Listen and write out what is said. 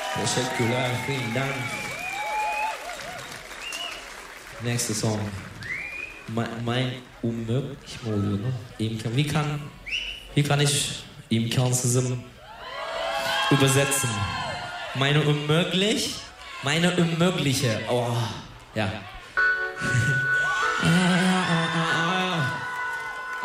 Teşekkürler, vielen Dank. Nächster Song. Mein unmöglich mi oluyor lan? Wie kann ich imkansızım übersetzen? Meine unmögliche. Oh, ja.